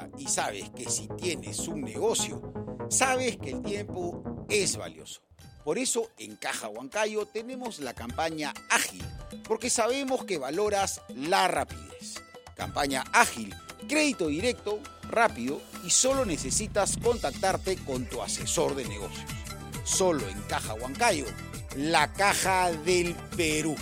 cuenta y sabes que si tienes un negocio, sabes que el tiempo es valioso. Por eso en Caja Huancayo tenemos la campaña Ágil, porque sabemos que valoras la rapidez. Campaña Ágil, crédito directo, rápido y solo necesitas contactarte con tu asesor de negocios. Solo en Caja Huancayo, la caja del Perú.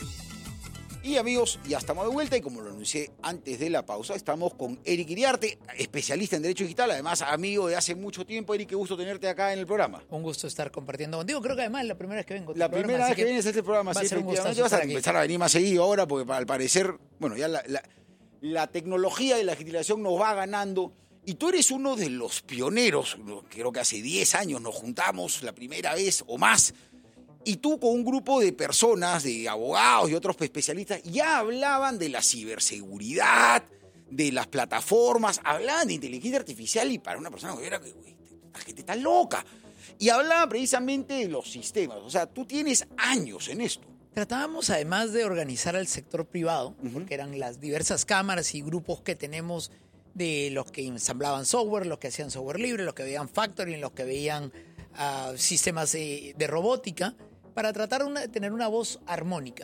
Y amigos, ya estamos de vuelta y como lo anuncié antes de la pausa, estamos con Eric Iriarte, especialista en Derecho Digital, además amigo de hace mucho tiempo. Eric, qué gusto tenerte acá en el programa. Un gusto estar compartiendo contigo. Creo que además es la primera vez que vengo. La primera vez que vienes a este programa, sí, efectivamente. Vas a empezar a venir más seguido ahora porque al parecer, bueno, ya la tecnología y la digitalización nos va ganando. Y tú eres uno de los pioneros, creo que hace 10 años nos juntamos la primera vez o más. Y tú con un grupo de personas, de abogados y otros especialistas, ya hablaban de la ciberseguridad, de las plataformas, hablaban de inteligencia artificial y para una persona que era que, esta gente está loca. Y hablaban precisamente de los sistemas. O sea, tú tienes años en esto. Tratábamos además de organizar al sector privado, porque eran las diversas cámaras y grupos que tenemos de los que ensamblaban software, los que hacían software libre, los que veían factoring, los que veían sistemas de robótica, para tratar de tener una voz armónica.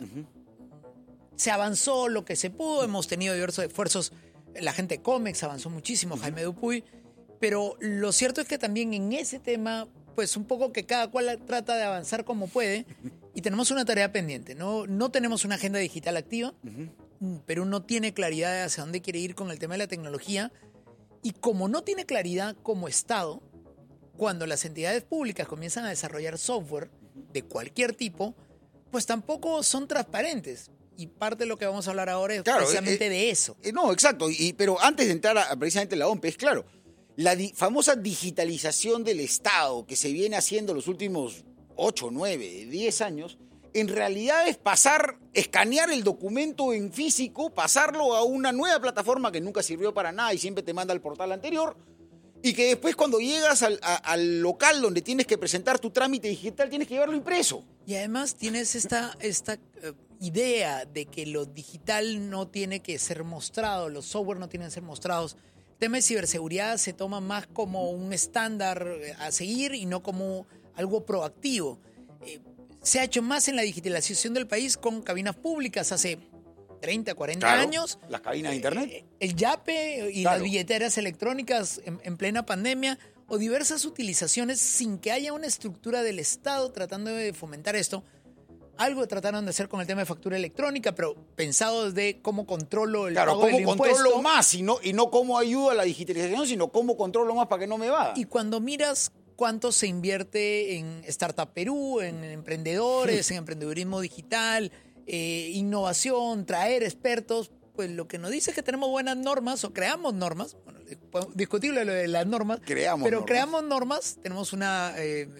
Se avanzó lo que se pudo, hemos tenido diversos esfuerzos, la gente de Comex avanzó muchísimo, Jaime Dupuy, pero lo cierto es que también en ese tema, pues un poco que cada cual trata de avanzar como puede, y tenemos una tarea pendiente, no tenemos una agenda digital activa, Perú no tiene claridad de hacia dónde quiere ir con el tema de la tecnología, y como no tiene claridad como Estado, cuando las entidades públicas comienzan a desarrollar software de cualquier tipo, pues tampoco son transparentes. Y parte de lo que vamos a hablar ahora es precisamente de eso. No, exacto. Pero antes de entrar precisamente a la OMP, es claro, la famosa digitalización del Estado que se viene haciendo los últimos 8, 9, 10 años, en realidad es escanear el documento en físico, pasarlo a una nueva plataforma que nunca sirvió para nada y siempre te manda al portal anterior. Y que después cuando llegas al local donde tienes que presentar tu trámite digital, tienes que llevarlo impreso. Y además tienes esta idea de que lo digital no tiene que ser mostrado, los software no tienen que ser mostrados. El tema de ciberseguridad se toma más como un estándar a seguir y no como algo proactivo. Se ha hecho más en la digitalización del país con cabinas públicas hace 30, 40 años. Las cabinas de internet. El YAPE y las billeteras electrónicas en plena pandemia o diversas utilizaciones sin que haya una estructura del Estado tratando de fomentar esto. Algo trataron de hacer con el tema de factura electrónica, pero pensado desde cómo controlo el pago del impuesto. Cómo controlo más y no cómo ayudo a la digitalización, sino cómo controlo más para que no me vaya. Y cuando miras cuánto se invierte en Startup Perú, en emprendedores, en emprendedurismo digital, innovación, traer expertos, pues lo que nos dice es que tenemos buenas normas o creamos normas, bueno, discutible lo de las normas, creamos normas, tenemos una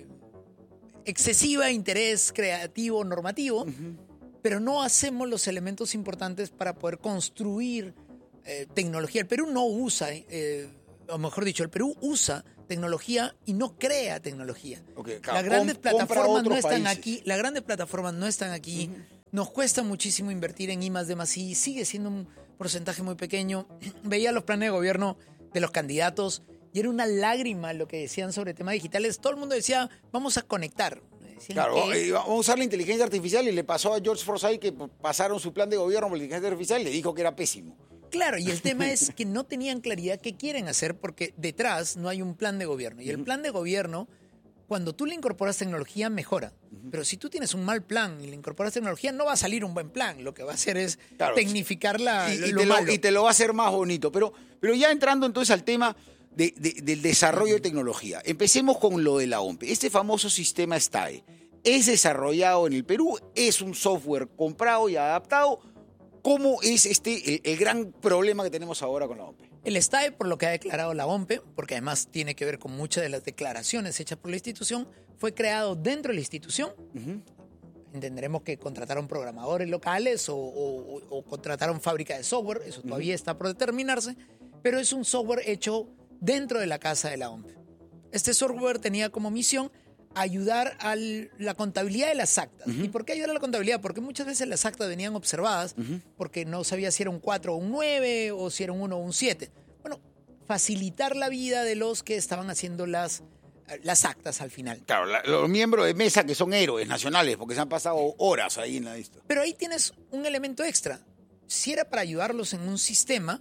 excesiva interés creativo, normativo, pero no hacemos los elementos importantes para poder construir tecnología. El Perú no usa, o mejor dicho, el Perú usa tecnología y no crea tecnología. Las grandes plataformas no están aquí, las grandes plataformas no están aquí. Nos cuesta muchísimo invertir en I+D+I, sigue siendo un porcentaje muy pequeño. Veía los planes de gobierno de los candidatos y era una lágrima lo que decían sobre temas digitales. Todo el mundo decía, vamos a conectar. Vamos a usar la inteligencia artificial y le pasó a George Forsyth que pasaron su plan de gobierno por la inteligencia artificial y le dijo que era pésimo. Claro, y el tema es que no tenían claridad qué quieren hacer porque detrás no hay un plan de gobierno. Y el plan de gobierno, cuando tú le incorporas tecnología, mejora. Pero si tú tienes un mal plan y le incorporas tecnología, no va a salir un buen plan. Lo que va a hacer es tecnificar lo malo. Y te lo va a hacer más bonito. Pero ya entrando entonces al tema del desarrollo de tecnología. Empecemos con lo de la OMP. Este famoso sistema STAE es desarrollado en el Perú, es un software comprado y adaptado. ¿Cómo es el gran problema que tenemos ahora con la OMP? El STAE, por lo que ha declarado la OMP, porque además tiene que ver con muchas de las declaraciones hechas por la institución, fue creado dentro de la institución. Entenderemos que contrataron programadores locales o contrataron fábrica de software, eso todavía está por determinarse, pero es un software hecho dentro de la casa de la OMP. Este software tenía como misión ayudar a la contabilidad de las actas. ¿Y por qué ayudar a la contabilidad? Porque muchas veces las actas venían observadas porque no sabía si era un 4 o un 9 o si era un 1 o un 7. Bueno, facilitar la vida de los que estaban haciendo las actas al final. Claro, los miembros de mesa que son héroes nacionales, porque se han pasado horas ahí en la lista. Pero ahí tienes un elemento extra. Si era para ayudarlos en un sistema,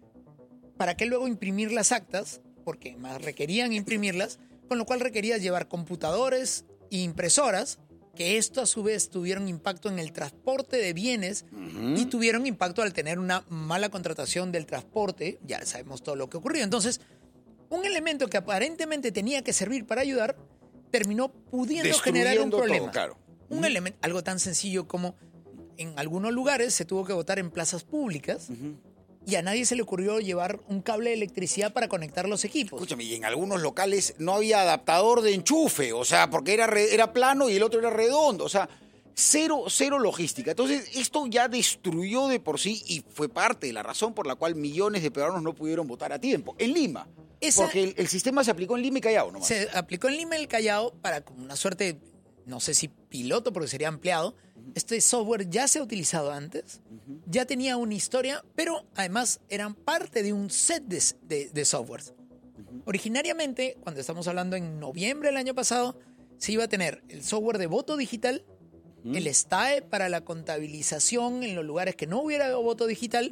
¿para qué luego imprimir las actas? Porque más requerían imprimirlas, con lo cual requerías llevar computadores e impresoras, que esto a su vez tuvieron impacto en el transporte de bienes y tuvieron impacto al tener una mala contratación del transporte. Ya sabemos todo lo que ocurrió. Entonces, un elemento que aparentemente tenía que servir para ayudar, terminó pudiendo generar un problema. Todo, claro. Un elemento, algo tan sencillo como en algunos lugares se tuvo que votar en plazas públicas y a nadie se le ocurrió llevar un cable de electricidad para conectar los equipos. Escúchame, y en algunos locales no había adaptador de enchufe, o sea, porque era plano y el otro era redondo, o sea, cero logística. Entonces, esto ya destruyó de por sí y fue parte de la razón por la cual millones de peruanos no pudieron votar a tiempo. En Lima. Porque el sistema se aplicó en Lima y Callao nomás. Se aplicó en Lima y el Callao para como una suerte, no sé si piloto porque sería ampliado. Este software ya se ha utilizado antes, ya tenía una historia, pero además eran parte de un set de softwares. Originariamente, cuando estamos hablando en noviembre del año pasado, se iba a tener el software de voto digital, el STAE para la contabilización en los lugares que no hubiera voto digital,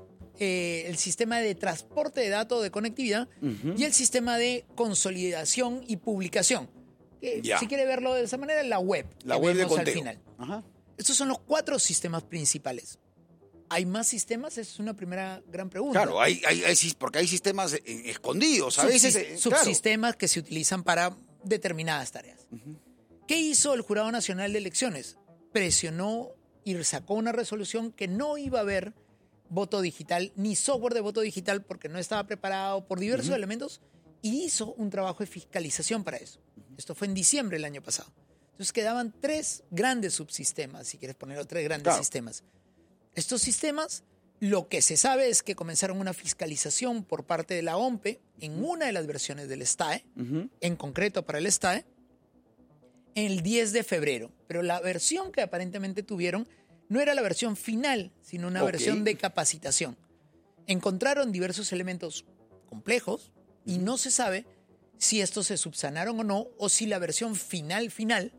el sistema de transporte de datos de conectividad y el sistema de consolidación y publicación. Si quiere verlo de esa manera, la web. La web de conteo. Al final. Estos son los 4 sistemas principales. ¿Hay más sistemas? Esa es una primera gran pregunta. Claro, porque hay sistemas escondidos. A veces, subsistemas que se utilizan para determinadas tareas. ¿Qué hizo el Jurado Nacional de Elecciones? Presionó y sacó una resolución que no iba a haber voto digital ni software de voto digital porque no estaba preparado por diversos elementos y hizo un trabajo de fiscalización para eso. Esto fue en diciembre del año pasado. Entonces quedaban 3 grandes subsistemas, si quieres ponerlo, 3 grandes sistemas. Estos sistemas, lo que se sabe es que comenzaron una fiscalización por parte de la OMPE en una de las versiones del STAE, en concreto para el STAE, el 10 de febrero. Pero la versión que aparentemente tuvieron no era la versión final, sino una versión de capacitación. Encontraron diversos elementos complejos y no se sabe si estos se subsanaron o no, o si la versión final...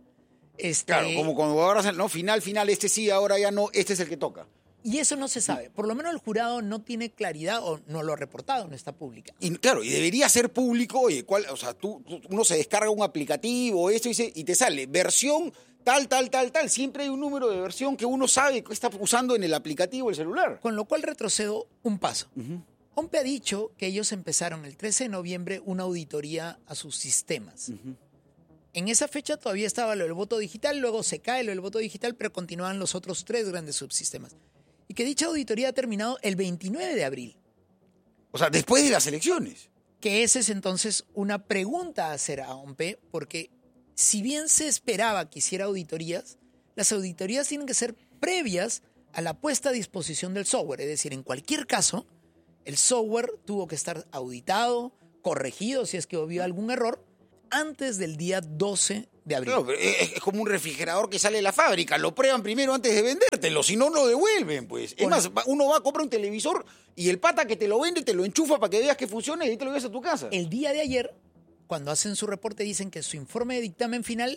Claro, como cuando ahora, no, final, este sí, ahora ya no, este es el que toca. Y eso no se sabe. Por lo menos el jurado no tiene claridad o no lo ha reportado, no está pública. Y claro, y debería ser público, oye, o sea, uno se descarga un aplicativo, esto y te sale versión tal. Siempre hay un número de versión que uno sabe que está usando en el aplicativo del celular. Con lo cual retrocedo un paso. OMPE ha dicho que ellos empezaron el 13 de noviembre una auditoría a sus sistemas. En esa fecha todavía estaba lo del voto digital, luego se cae lo del voto digital, pero continuaban los otros 3 grandes subsistemas. Y que dicha auditoría ha terminado el 29 de abril. O sea, después de las elecciones. Que esa es entonces una pregunta a hacer a OMPE, porque si bien se esperaba que hiciera auditorías, las auditorías tienen que ser previas a la puesta a disposición del software. Es decir, en cualquier caso, el software tuvo que estar auditado, corregido si es que hubo algún error, antes del día 12 de abril. Claro, es como un refrigerador que sale de la fábrica. Lo prueban primero antes de vendértelo, si no, lo devuelven, pues. Es más, uno va a comprar un televisor y el pata que te lo vende te lo enchufa para que veas que funciona y ahí te lo llevas a tu casa. El día de ayer, cuando hacen su reporte, dicen que su informe de dictamen final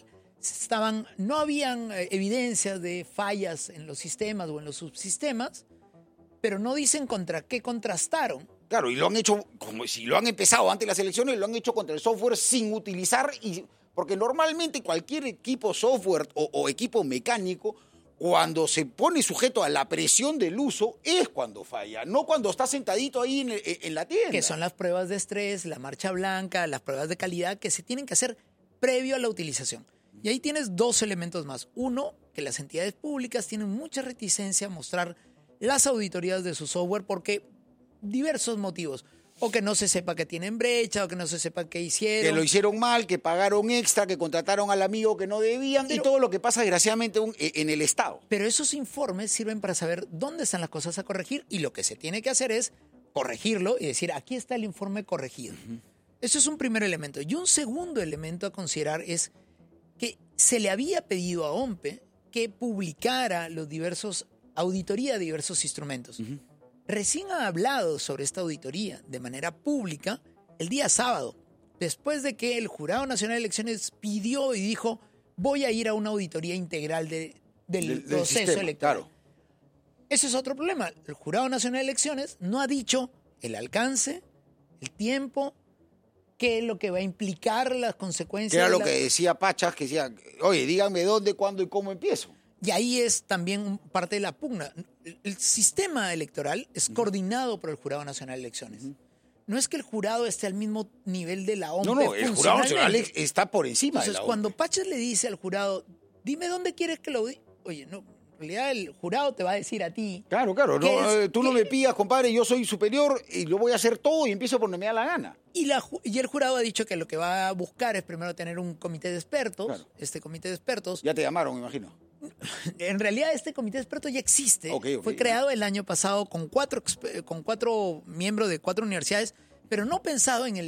no habían evidencias de fallas en los sistemas o en los subsistemas, pero no dicen contra qué contrastaron. Claro, y lo han hecho, como si lo han empezado antes de las elecciones, lo han hecho contra el software sin utilizar, porque normalmente cualquier equipo software o equipo mecánico, cuando se pone sujeto a la presión del uso, es cuando falla, no cuando está sentadito ahí en la tienda. Que son las pruebas de estrés, la marcha blanca, las pruebas de calidad que se tienen que hacer previo a la utilización. Y ahí tienes 2 elementos más. Uno, que las entidades públicas tienen mucha reticencia a mostrar las auditorías de su software porque diversos motivos. O que no se sepa que tienen brecha, o que no se sepa qué hicieron. Que lo hicieron mal, que pagaron extra, que contrataron al amigo que no debían, y todo lo que pasa desgraciadamente en el Estado. Pero esos informes sirven para saber dónde están las cosas a corregir y lo que se tiene que hacer es corregirlo y decir, aquí está el informe corregido. Eso es un primer elemento. Y un segundo elemento a considerar es que se le había pedido a OMPE que publicara auditoría de diversos instrumentos. recién ha hablado sobre esta auditoría de manera pública el día sábado, después de que el Jurado Nacional de Elecciones pidió y dijo, voy a ir a una auditoría integral del proceso sistema, electoral. Claro. Ese es otro problema. El Jurado Nacional de Elecciones no ha dicho el alcance, el tiempo, qué es lo que va a implicar las consecuencias. Que era lo que decía Pachas, que decía, oye, díganme dónde, cuándo y cómo empiezo. Y ahí es también parte de la pugna. El sistema electoral es coordinado por el Jurado Nacional de Elecciones. No es que el jurado esté al mismo nivel de la OMP. No, el Jurado Nacional está por encima de la OMP. Entonces, cuando Pachas le dice al jurado, dime dónde quieres que lo audite. Oye, no, en realidad el jurado te va a decir a ti. Claro, no, tú no me pidas, compadre, yo soy superior y lo voy a hacer todo y empiezo por donde me da la gana. Y el jurado ha dicho que lo que va a buscar es primero tener un comité de expertos. Claro. Este comité de expertos. Ya te llamaron, me imagino. En realidad este comité de expertos ya existe. Okay. Fue creado el año pasado con cuatro miembros de 4 universidades, pero no pensado en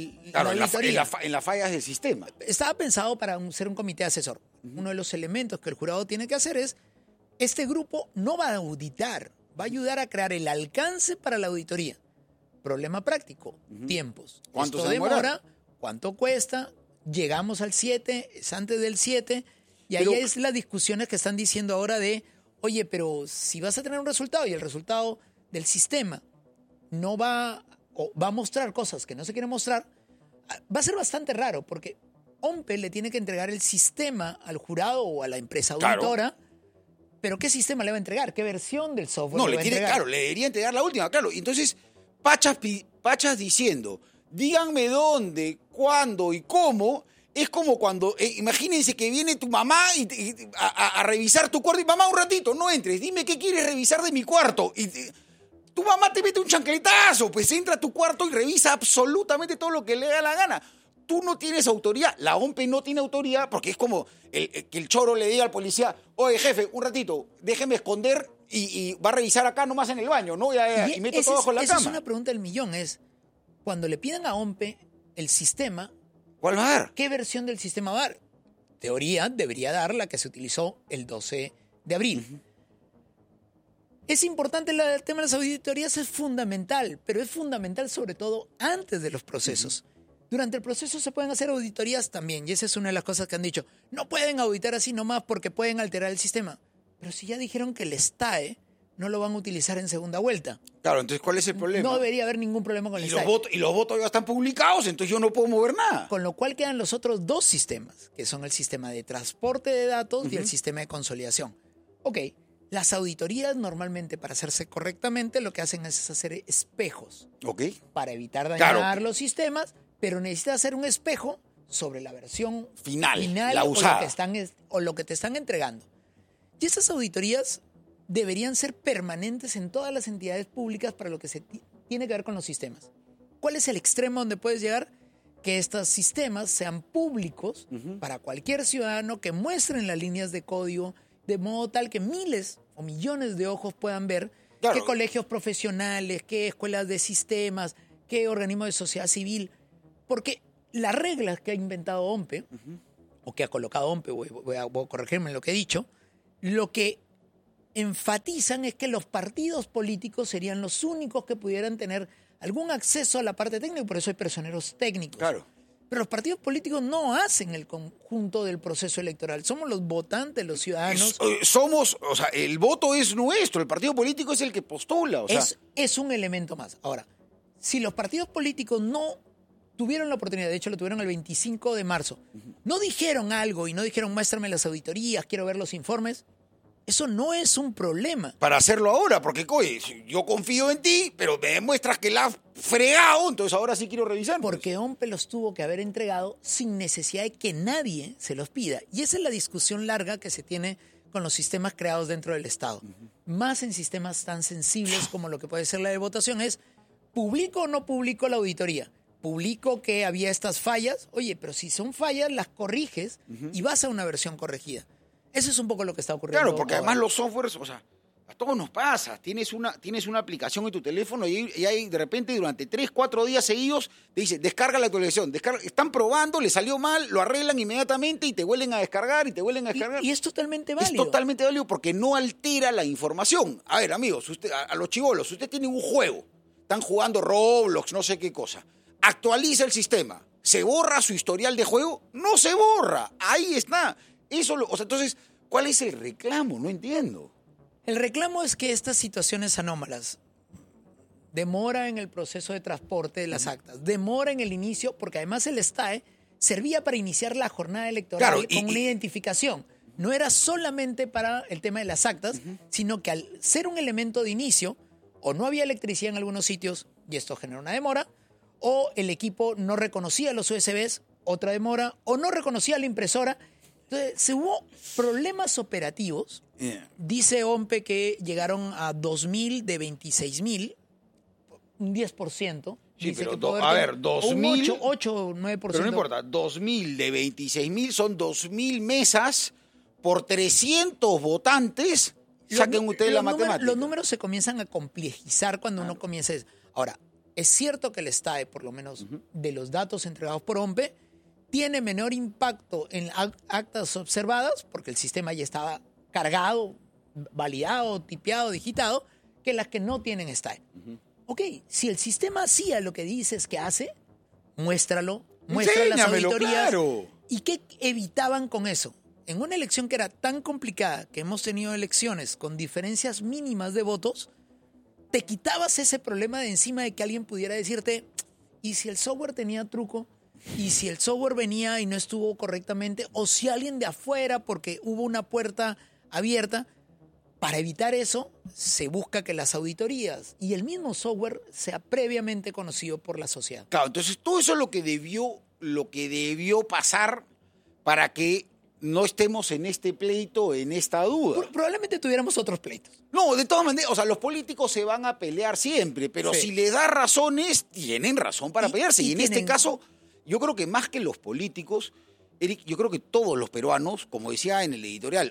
en las fallas del sistema. Estaba pensado para ser un comité asesor. Uno de los elementos que el jurado tiene que hacer es, este grupo no va a auditar, va a ayudar a crear el alcance para la auditoría. Problema práctico, tiempos. ¿Cuánto Esto se demora? ¿Cuánto cuesta? Llegamos al 7, es antes del 7, y ahí es las discusiones que están diciendo ahora de, oye, pero si vas a tener un resultado y el resultado del sistema no va a mostrar cosas que no se quieren mostrar, va a ser bastante raro, porque OMP le tiene que entregar el sistema al jurado o a la empresa auditora. Claro. ¿Pero qué sistema le va a entregar? ¿Qué versión del software le va a entregar? Claro, le debería entregar la última, claro. Entonces, Pachas diciendo, díganme dónde, cuándo y cómo, es como cuando, imagínense que viene tu mamá a revisar tu cuarto y mamá, un ratito, no entres, dime qué quieres revisar de mi cuarto. Y tu mamá te mete un chancletazo, pues entra a tu cuarto y revisa absolutamente todo lo que le da la gana. Tú no tienes autoridad, la OMP no tiene autoridad, porque es como que el choro le diga al policía, oye jefe, un ratito, déjeme esconder y va a revisar acá nomás en el baño, ¿no? Y meto todo bajo la cama. Esa es una pregunta del millón, es, cuando le pidan a OMP el sistema, ¿cuál va a dar? ¿Qué versión del sistema va a dar? Teoría debería dar la que se utilizó el 12 de abril. Es importante el tema de las auditorías, es fundamental, pero es fundamental sobre todo antes de los procesos. Durante el proceso se pueden hacer auditorías también, y esa es una de las cosas que han dicho. No pueden auditar así nomás porque pueden alterar el sistema. Pero si ya dijeron que el STAE no lo van a utilizar en segunda vuelta. Claro, entonces ¿cuál es el problema? No debería haber ningún problema con el STAE. Y los votos ya están publicados, entonces yo no puedo mover nada. Con lo cual quedan los otros 2 sistemas, que son el sistema de transporte de datos y el sistema de consolidación. Ok, las auditorías normalmente, para hacerse correctamente, lo que hacen es hacer espejos. Ok. Para evitar dañar los sistemas, pero necesita hacer un espejo sobre la versión final la usada. O lo que te están entregando. Y esas auditorías deberían ser permanentes en todas las entidades públicas para lo que se tiene que ver con los sistemas. ¿Cuál es el extremo donde puedes llegar? Que estos sistemas sean públicos para cualquier ciudadano, que muestren las líneas de código de modo tal que miles o millones de ojos puedan ver qué colegios profesionales, qué escuelas de sistemas, qué organismos de sociedad civil. Porque las reglas que ha inventado OMP, o que ha colocado OMP, voy a corregirme en lo que he dicho, lo que enfatizan es que los partidos políticos serían los únicos que pudieran tener algún acceso a la parte técnica, y por eso hay personeros técnicos. Claro. Pero los partidos políticos no hacen el conjunto del proceso electoral. Somos los votantes, los ciudadanos. El voto es nuestro, el partido político es el que postula. Es un elemento más. Ahora, si los partidos políticos no tuvieron la oportunidad, de hecho lo tuvieron el 25 de marzo, no dijeron algo y no dijeron muéstrame las auditorías, quiero ver los informes, eso no es un problema. Para hacerlo ahora, porque oye, yo confío en ti, pero me demuestras que la has fregado, entonces ahora sí quiero revisar. Porque OMP los tuvo que haber entregado sin necesidad de que nadie se los pida. Y esa es la discusión larga que se tiene con los sistemas creados dentro del Estado. Más en sistemas tan sensibles como lo que puede ser la de votación es, ¿publico o no publico la auditoría? Publico que había estas fallas, oye, pero si son fallas, las corriges y vas a una versión corregida. Eso es un poco lo que está ocurriendo. Claro, porque además los softwares, A todos nos pasa. Tienes una aplicación en tu teléfono y ahí de repente durante 3, 4 días seguidos te dice, descarga la actualización. Están probando, le salió mal, lo arreglan inmediatamente y te vuelven a descargar y te vuelven a descargar. Y es totalmente válido. Es totalmente válido porque no altera la información. A ver, amigos, a los chibolos, ustedes tienen un juego. Están jugando Roblox, no sé qué cosa. Actualiza el sistema. ¿Se borra su historial de juego? No se borra. Ahí está. Entonces, ¿cuál es el reclamo? No entiendo. El reclamo es que estas situaciones anómalas, demora en el proceso de transporte de las actas, demora en el inicio, porque además el STAE servía para iniciar la jornada electoral con una identificación. No era solamente para el tema de las actas, sino que al ser un elemento de inicio, o no había electricidad en algunos sitios, y esto generó una demora, o el equipo no reconocía los USBs, otra demora, o no reconocía la impresora. Entonces, se hubo problemas operativos. Dice OMPE que llegaron a 2.000 de 26.000, un 10%. Sí, dice pero, que a ver, 2.000... 8 o 9%. Pero no importa, 2.000 de 26.000 son 2.000 mesas por 300 votantes. Saquen ustedes la matemática. Los números se comienzan a complejizar cuando uno comienza eso. Ahora, es cierto que el STAE, por lo menos de los datos entregados por OMPE, tiene menor impacto en actas observadas, porque el sistema ya estaba cargado, validado, tipeado, digitado, que las que no tienen STAE. Ok, si el sistema hacía lo que dices que hace, muéstralo, muestra las auditorías. Claro. ¿Y qué evitaban con eso? En una elección que era tan complicada, que hemos tenido elecciones con diferencias mínimas de votos, te quitabas ese problema de encima de que alguien pudiera decirte, ¿y si el software tenía truco? ¿Y si el software venía y no estuvo correctamente? ¿O si alguien de afuera, porque hubo una puerta abierta? Para evitar eso, se busca que las auditorías y el mismo software sea previamente conocido por la sociedad. Claro, entonces todo eso es lo que debió pasar para que no estemos en este pleito, en esta duda. Probablemente tuviéramos otros pleitos. No, de todas maneras, o sea, los políticos se van a pelear siempre, pero si le da razones, tienen razón para pelearse. Y en este caso, yo creo que más que los políticos, Eric, yo creo que todos los peruanos, como decía en el editorial,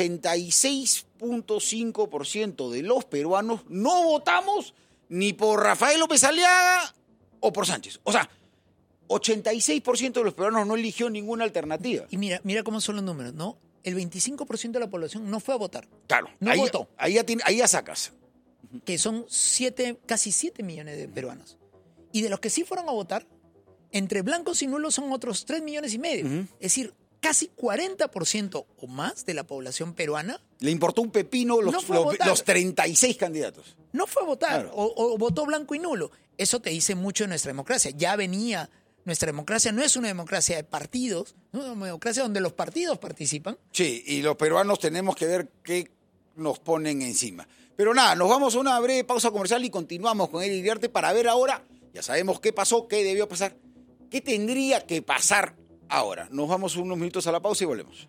86.5% de los peruanos no votamos ni por Rafael López Aliaga o por Sánchez. O sea, 86% de los peruanos no eligió ninguna alternativa. Y mira cómo son los números, ¿no? El 25% de la población no fue a votar. Claro. No votó. Ahí ya sacas. Que son casi 7 millones de peruanos. Y de los que sí fueron a votar, entre blancos y nulos son otros 3,5 millones. Es decir, casi 40% o más de la población peruana. Le importó un pepino los 36 candidatos. No fue a votar, claro. o votó blanco y nulo. Eso te dice mucho de nuestra democracia. Ya venía... Nuestra democracia no es una democracia de partidos, no es una democracia donde los partidos participan. Sí, y los peruanos tenemos que ver qué nos ponen encima. Pero nada, nos vamos a una breve pausa comercial y continuamos con Eric Iriarte para ver ahora, ya sabemos qué pasó, qué debió pasar, qué tendría que pasar ahora. Nos vamos unos minutos a la pausa y volvemos.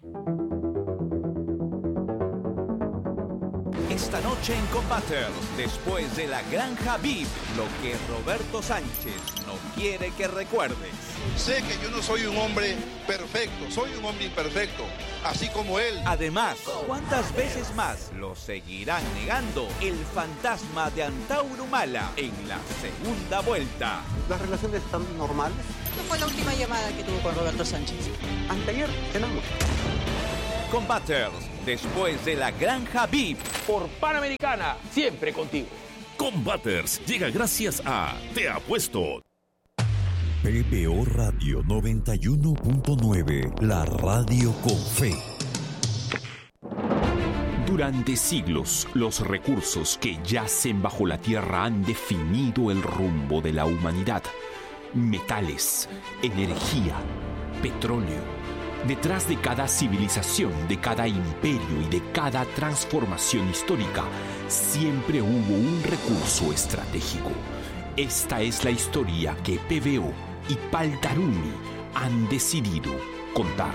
Esta noche en Combaters, después de la Granja VIP, lo que Roberto Sánchez no quiere que recuerdes. Sé que yo no soy un hombre perfecto, soy un hombre imperfecto, así como él. Además, ¿cuántas veces más lo seguirán negando el fantasma de Antauro Humala en la segunda vuelta? ¿Las relaciones están normales? ¿Cuándo fue la última llamada que tuvo con Roberto Sánchez? Anteayer cenamos. Combaters, después de la Granja VIP. Por Panamericana, siempre contigo. Combaters llega gracias a Te Apuesto. PPO Radio 91.9, la radio con fe. Durante siglos, los recursos que yacen bajo la tierra han definido el rumbo de la humanidad. Metales, energía, petróleo. Detrás de cada civilización, de cada imperio y de cada transformación histórica, siempre hubo un recurso estratégico. Esta es la historia que PVO y Paltaruni han decidido contar.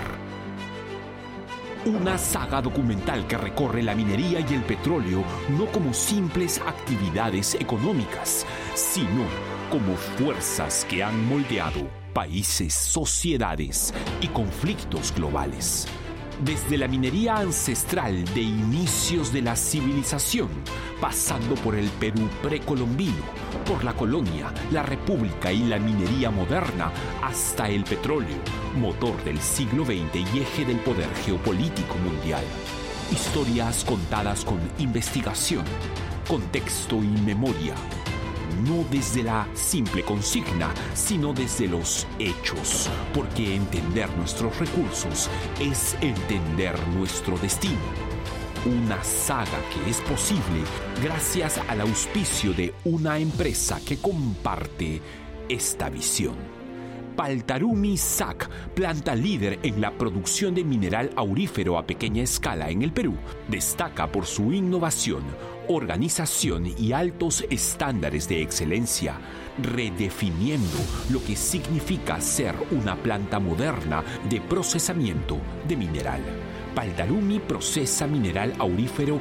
Una saga documental que recorre la minería y el petróleo no como simples actividades económicas, sino como fuerzas que han moldeado países, sociedades y conflictos globales. Desde la minería ancestral de inicios de la civilización, pasando por el Perú precolombino, por la colonia, la república y la minería moderna, hasta el petróleo, motor del siglo XX y eje del poder geopolítico mundial. Historias contadas con investigación, contexto y memoria. No desde la simple consigna, sino desde los hechos, porque entender nuestros recursos es entender nuestro destino. Una saga que es posible gracias al auspicio de una empresa que comparte esta visión. Paltarumi SAC, planta líder en la producción de mineral aurífero a pequeña escala en el Perú, destaca por su innovación, organización y altos estándares de excelencia, redefiniendo lo que significa ser una planta moderna de procesamiento de mineral. Paltarumi procesa mineral aurífero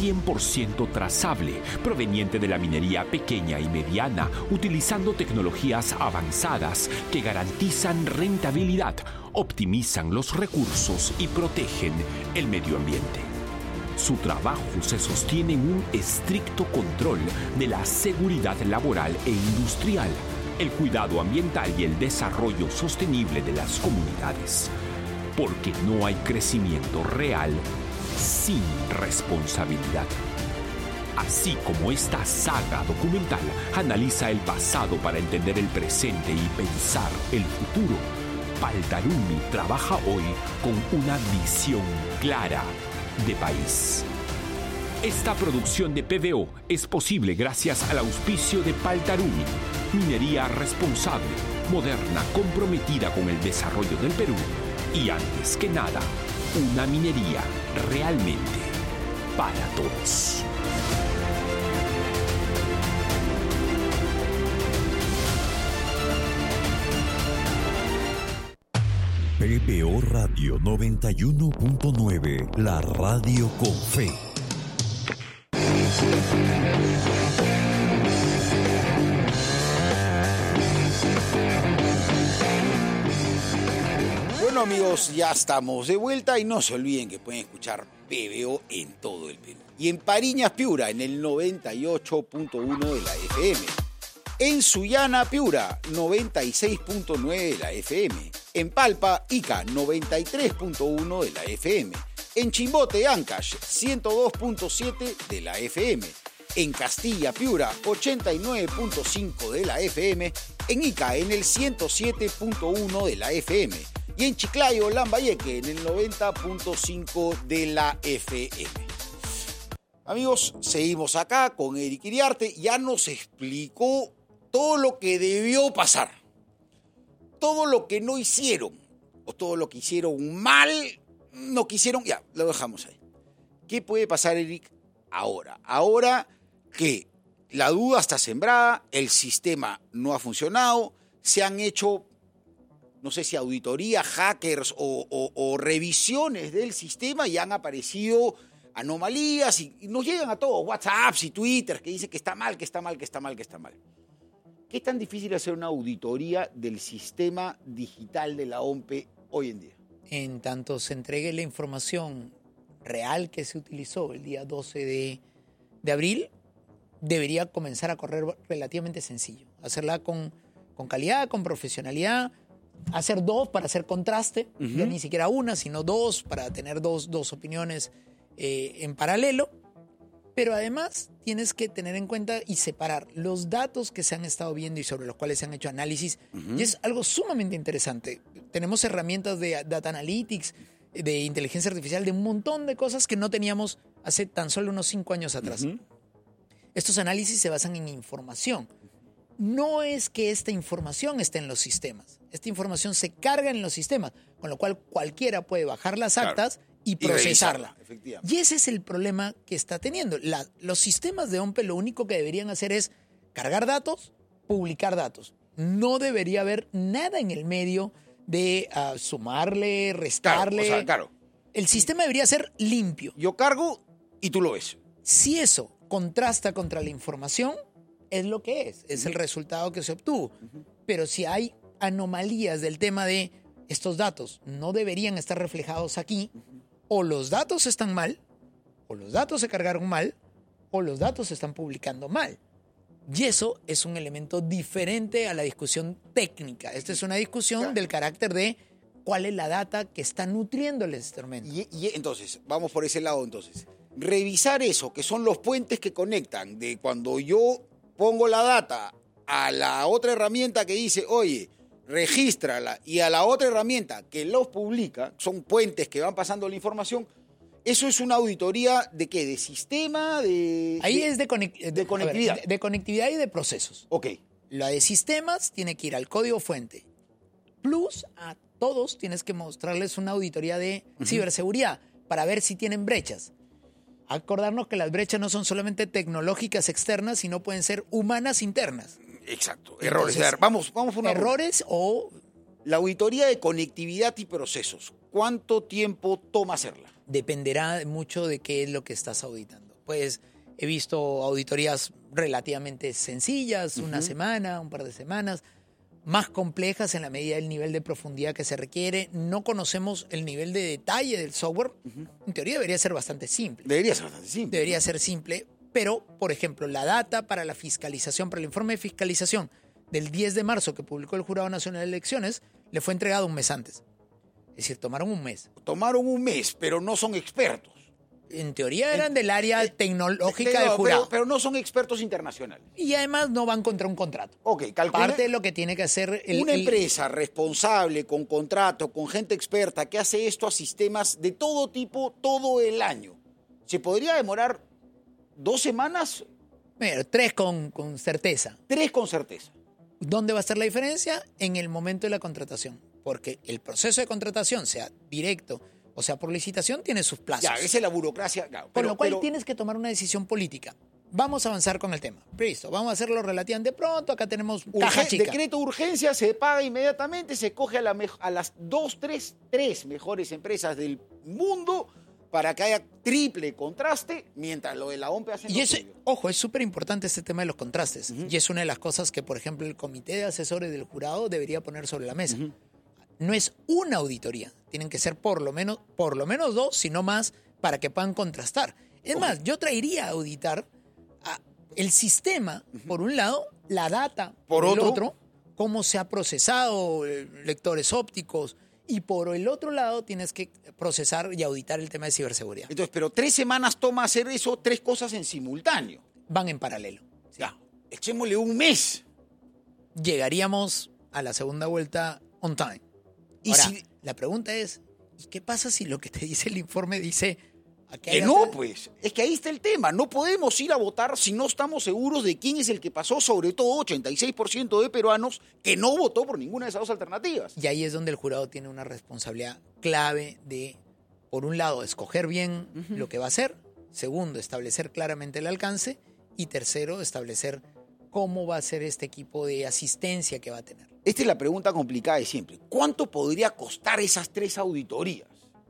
100% trazable, proveniente de la minería pequeña y mediana, utilizando tecnologías avanzadas que garantizan rentabilidad, optimizan los recursos y protegen el medio ambiente. Su trabajo se sostiene en un estricto control de la seguridad laboral e industrial, el cuidado ambiental y el desarrollo sostenible de las comunidades. Porque no hay crecimiento real sin responsabilidad. Así como esta saga documental analiza el pasado para entender el presente y pensar el futuro, Paltarumi trabaja hoy con una visión clara de país. Esta producción de PBO es posible gracias al auspicio de Paltarumi, minería responsable, moderna, comprometida con el desarrollo del Perú y, antes que nada, una minería realmente para todos. PBO Radio 91.9, la radio con fe. Bueno, amigos, ya estamos de vuelta y no se olviden que pueden escuchar PBO en todo el Perú. Y en Pariñas, Piura, en el 98.1 de la FM. En Sullana, Piura, 96.9 de la FM. En Palpa, Ica, 93.1 de la FM. En Chimbote, Ancash, 102.7 de la FM. En Castilla, Piura, 89.5 de la FM. En Ica, en el 107.1 de la FM. Y en Chiclayo, Lambayeque, en el 90.5 de la FM. Amigos, seguimos acá con Eric Iriarte. Ya nos explicó todo lo que debió pasar, todo lo que no hicieron, o todo lo que hicieron mal, no quisieron, ya, lo dejamos ahí. ¿Qué puede pasar, Eric, ahora? Ahora que la duda está sembrada, el sistema no ha funcionado, se han hecho, no sé si auditoría, hackers o revisiones del sistema y han aparecido anomalías y nos llegan a todos, WhatsApps y Twitter que dicen que está mal, que está mal, que está mal, que está mal. ¿Qué es tan difícil hacer una auditoría del sistema digital de la OMPE hoy en día? En tanto se entregue la información real que se utilizó el día 12 de abril, debería comenzar a correr relativamente sencillo. Hacerla con calidad, con profesionalidad, hacer dos para hacer contraste, ya ni siquiera una, sino dos, para tener dos opiniones en paralelo. Pero además tienes que tener en cuenta y separar los datos que se han estado viendo y sobre los cuales se han hecho análisis. Y es algo sumamente interesante. Tenemos herramientas de data analytics, de inteligencia artificial, de un montón de cosas que no teníamos hace tan solo unos 5 años atrás. Estos análisis se basan en información. No es que esta información esté en los sistemas. Esta información se carga en los sistemas, con lo cual cualquiera puede bajar las actas y procesarla. Y ese es el problema que está teniendo. Los sistemas de OMPE lo único que deberían hacer es cargar datos, publicar datos. No debería haber nada en el medio de sumarle, restarle. Claro. El sistema debería ser limpio. Yo cargo y tú lo ves. Si eso contrasta contra la información, es lo que es el resultado que se obtuvo. Pero si hay anomalías del tema de estos datos no deberían estar reflejados aquí, o los datos están mal, o los datos se cargaron mal, o los datos se están publicando mal. Y eso es un elemento diferente a la discusión técnica. Esta es una discusión del carácter de cuál es la data que está nutriendo el instrumento. Y entonces, vamos por ese lado entonces. Revisar eso, que son los puentes que conectan de cuando yo pongo la data a la otra herramienta que dice, oye, regístrala, y a la otra herramienta que los publica, son puentes que van pasando la información. ¿Eso es una auditoría de qué? ¿De sistema? Ahí es de conectividad. De conectividad y de procesos. Ok. La de sistemas tiene que ir al código fuente. Plus, a todos tienes que mostrarles una auditoría de ciberseguridad para ver si tienen brechas. Acordarnos que las brechas no son solamente tecnológicas externas, sino pueden ser humanas internas. Exacto. Errores. Entonces, vamos por una errores o... La auditoría de conectividad y procesos. ¿Cuánto tiempo toma hacerla? Dependerá mucho de qué es lo que estás auditando. Pues he visto auditorías relativamente sencillas, una semana, un par de semanas, más complejas en la medida del nivel de profundidad que se requiere. No conocemos el nivel de detalle del software. En teoría debería ser bastante simple. Debería ser simple, pero, por ejemplo, la data para la fiscalización, para el informe de fiscalización del 10 de marzo que publicó el Jurado Nacional de Elecciones, le fue entregado un mes antes. Es decir, tomaron un mes. Tomaron un mes, pero no son expertos. En teoría eran del área tecnológica del jurado. Pero no son expertos internacionales. Y además no van contra un contrato. Ok, calcula. Parte de lo que tiene que hacer una empresa responsable, con contrato, con gente experta, que hace esto a sistemas de todo tipo, todo el año. ¿Se podría demorar 2 semanas? Bueno, 3 con certeza. 3 con certeza. ¿Dónde va a estar la diferencia? En el momento de la contratación. Porque el proceso de contratación, sea directo o sea por licitación, tiene sus plazos. Ya, esa es la burocracia. Claro, con lo cual tienes que tomar una decisión política. Vamos a avanzar con el tema. Listo, vamos a hacerlo relativamente pronto. Acá tenemos caja chica. Decreto de urgencia, se paga inmediatamente, se coge a las 3 mejores empresas del mundo para que haya triple contraste, mientras lo de la OMPE hace y eso, ojo, es súper importante este tema de los contrastes. Y es una de las cosas que, por ejemplo, el comité de asesores del jurado debería poner sobre la mesa. No es una auditoría, tienen que ser por lo menos 2, si no más, para que puedan contrastar. Es más, yo traería a auditar el sistema, por un lado, la data, por el otro, cómo se ha procesado, lectores ópticos, y por el otro lado tienes que procesar y auditar el tema de ciberseguridad. Entonces, pero 3 semanas toma hacer eso, 3 cosas en simultáneo. Van en paralelo. Ya, echémosle un mes. Llegaríamos a la segunda vuelta on time. Ahora, la pregunta es, ¿y qué pasa si lo que te dice el informe dice... Que no, pues. Es que ahí está el tema. No podemos ir a votar si no estamos seguros de quién es el que pasó, sobre todo 86% de peruanos que no votó por ninguna de esas 2 alternativas. Y ahí es donde el jurado tiene una responsabilidad clave de, por un lado, escoger bien lo que va a hacer, segundo, establecer claramente el alcance, y tercero, establecer cómo va a ser este equipo de asistencia que va a tener. Esta es la pregunta complicada de siempre. ¿Cuánto podría costar esas 3 auditorías?